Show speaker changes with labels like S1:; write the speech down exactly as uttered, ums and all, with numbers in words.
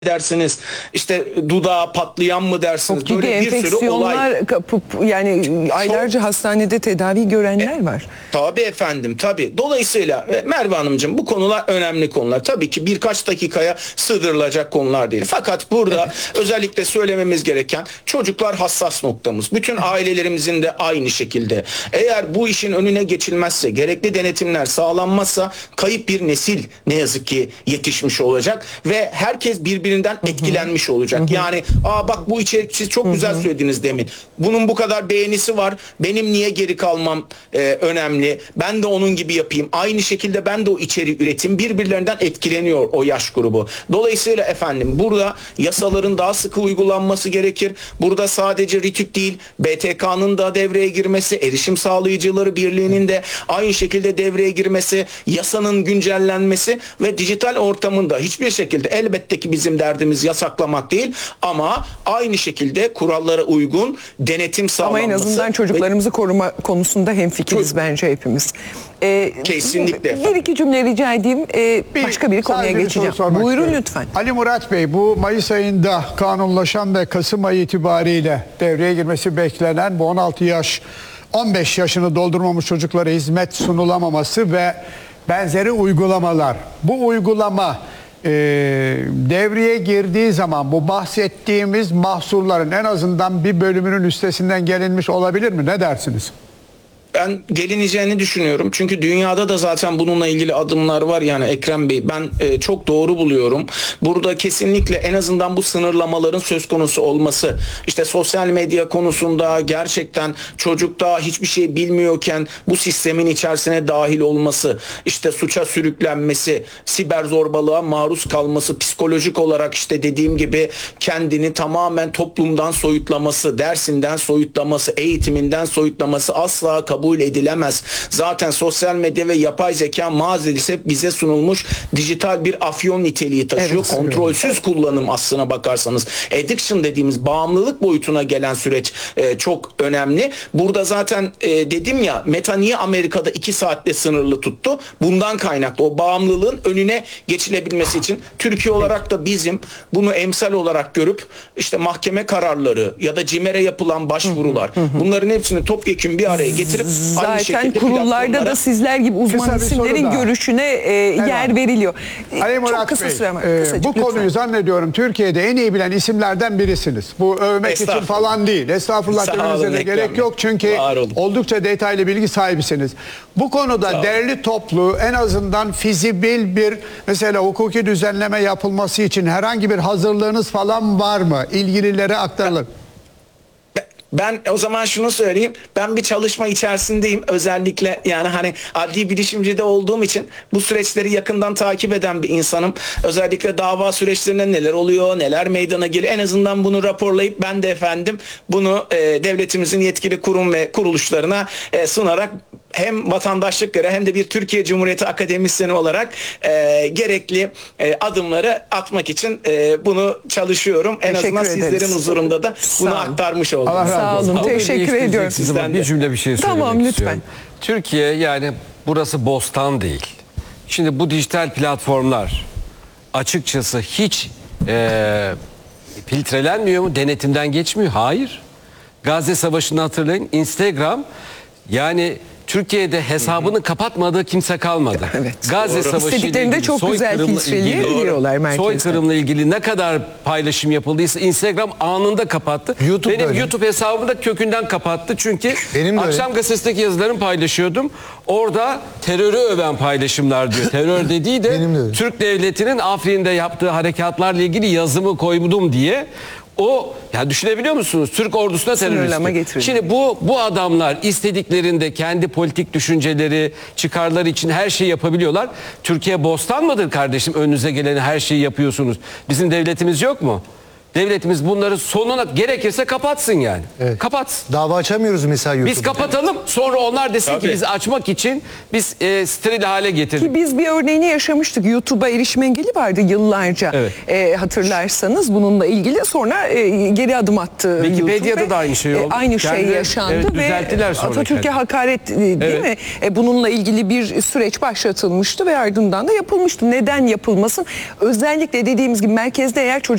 S1: dersiniz, işte dudağı patlayan mı dersiniz,
S2: çok ciddi
S1: böyle bir sürü olay.
S2: enfeksiyonlar, yani aylarca çok, hastanede tedavi görenler e, var.
S1: Tabii efendim, tabii. Dolayısıyla Merve Hanımcığım, bu konular önemli konular. Tabii ki birkaç dakikaya sığdırılacak konular değil. Fakat burada evet. özellikle söylememiz gereken, çocuklar hassas noktamız. Bütün ailelerimizin de aynı şekilde. Eğer bu işin önüne geçilmezse, gerekli denetimler sağlanmazsa kayıp bir nesil ne yazık ki yetişmiş olacak ve herkes birbirine etkilenmiş olacak. Hı hı. Yani aa bak bu içerik siz çok hı hı. güzel söylediniz demin. Bunun bu kadar beğenisi var. Benim niye geri kalmam e, önemli. Ben de onun gibi yapayım. Aynı şekilde ben de o içerik üretim. Birbirlerinden etkileniyor o yaş grubu. Dolayısıyla efendim burada yasaların daha sıkı uygulanması gerekir. Burada sadece RTÜK değil, B T K'nın da devreye girmesi, Erişim Sağlayıcıları Birliği'nin de aynı şekilde devreye girmesi, yasanın güncellenmesi ve dijital ortamında hiçbir şekilde, elbette ki bizim derdimiz yasaklamak değil ama aynı şekilde kurallara uygun denetim sağlanması.
S2: Ama en azından çocuklarımızı ve... koruma konusunda hemfikiriz Çocuk... bence hepimiz. Ee,
S1: Kesinlikle.
S2: Bir iki cümle rica edeyim. Ee, bir, başka bir konuya geçeceğim. Buyurun istiyorum. Lütfen.
S3: Ali Murat Bey, bu Mayıs ayında kanunlaşan ve Kasım ayı itibariyle devreye girmesi beklenen bu on altı yaş on beş yaşını doldurmamış çocuklara hizmet sunulamaması ve benzeri uygulamalar. Bu uygulama e, devreye girdiği zaman bu bahsettiğimiz mahsurların en azından bir bölümünün üstesinden gelinmiş olabilir mi? Ne dersiniz?
S1: Ben gelineceğini düşünüyorum. Çünkü dünyada da zaten bununla ilgili adımlar var. Yani Ekrem Bey, ben e, çok doğru buluyorum. Burada kesinlikle en azından bu sınırlamaların söz konusu olması. İşte sosyal medya konusunda gerçekten çocukta hiçbir şey bilmiyorken bu sistemin içerisine dahil olması, işte suça sürüklenmesi, siber zorbalığa maruz kalması, psikolojik olarak işte dediğim gibi kendini tamamen toplumdan soyutlaması, dersinden soyutlaması, eğitiminden soyutlaması asla kabul kabul edilemez. Zaten sosyal medya ve yapay zeka maalesef bize sunulmuş dijital bir afyon niteliği taşıyor. Evet, kontrolsüz evet. kullanım aslına bakarsanız. Addiction dediğimiz bağımlılık boyutuna gelen süreç e, çok önemli. Burada zaten e, dedim ya, Meta niye Amerika'da iki saatte sınırlı tuttu? Bundan kaynaklı. O bağımlılığın önüne geçilebilmesi için Türkiye olarak da bizim bunu emsal olarak görüp işte mahkeme kararları ya da CİMER'e yapılan başvurular, bunların hepsini topyekun bir araya getirip
S2: zaten kurullarda da sizler gibi uzman isimlerin görüşüne e, yer veriliyor.
S3: Ali Murat Çok kısa
S2: Bey, süre ama,
S3: e,
S2: kısacık,
S3: bu
S2: lütfen.
S3: konuyu zannediyorum Türkiye'de en iyi bilen isimlerden birisiniz. Bu övmek için falan değil. Estağfurullah demenize de gerek yok. Çünkü oldukça detaylı bilgi sahibisiniz. Bu konuda derli toplu, en azından fizibil bir mesela hukuki düzenleme yapılması için herhangi bir hazırlığınız falan var mı? İlgililere aktarılır.
S1: Ben o zaman şunu söyleyeyim. Ben bir çalışma içerisindeyim. Özellikle yani hani adli bilişimcide olduğum için bu süreçleri yakından takip eden bir insanım. Özellikle dava süreçlerinde neler oluyor, neler meydana geliyor. En azından bunu raporlayıp ben de efendim bunu e, devletimizin yetkili kurum ve kuruluşlarına e, sunarak hem vatandaşlık göre hem de bir Türkiye Cumhuriyeti akademisyeni olarak e, gerekli e, adımları atmak için e, bunu çalışıyorum. En Teşekkür azından ederiz. Sizlerin huzurunda da bunu aktarmış oldum.
S2: Sağ olun. Ama Teşekkür ediyorum.
S4: Sizden bir cümle bir şey söylemek
S2: tamam, lütfen.
S4: istiyorum. Türkiye, yani burası bostan değil. Şimdi bu dijital platformlar açıkçası hiç e, filtrelenmiyor mu? Denetimden geçmiyor. Hayır. Gazze Savaşı'nı hatırlayın. Instagram, yani Türkiye'de hesabını hı hı. kapatmadığı kimse kalmadı. Evet, Gazze Savaşı
S2: İstediklerinde
S4: ilgili,
S2: çok güzel filtreliyorlar merkezde.
S4: Soykırımla ilgili ne kadar paylaşım yapıldıysa Instagram anında kapattı. YouTube Benim öyle. YouTube hesabımı da kökünden kapattı. Çünkü Benim akşam öyle. gazetedeki yazılarımı paylaşıyordum. Orada terörü öven paylaşımlar diyor. Terör dediği de Türk Devleti'nin Afrin'de yaptığı harekatlarla ilgili yazımı koydum diye. O, ya düşünebiliyor musunuz? Türk ordusuna terörist. Şimdi bu bu adamlar istediklerinde kendi politik düşünceleri, çıkarları için her şeyi yapabiliyorlar. Türkiye bostan mıdır kardeşim? Önünüze gelen her şeyi yapıyorsunuz. Bizim devletimiz yok mu? devletimiz bunları sonuna gerekirse kapatsın yani.
S5: Evet.
S4: Kapatsın.
S5: Dava açamıyoruz mesela YouTube'da.
S4: Biz kapatalım, sonra onlar desin
S1: Tabii.
S4: ki biz açmak için biz e, steril hale getirdik.
S2: Ki biz bir örneğini yaşamıştık. YouTube'a erişim engeli vardı yıllarca.
S4: Evet.
S2: E, hatırlarsanız bununla ilgili sonra e, geri adım attı
S4: Wikipedia'da
S2: YouTube ve,
S4: da aynı şey oldu.
S2: E, aynı şey
S4: Kendileri-
S2: yaşandı
S4: evet,
S2: ve
S4: düzelttiler sonra
S2: Atatürk'e
S4: kendileri.
S2: hakaret e, değil
S4: Evet.
S2: mi? E, bununla ilgili bir süreç başlatılmıştı ve ardından da yapılmıştı. Neden yapılmasın? Özellikle dediğimiz gibi merkezde eğer çocuk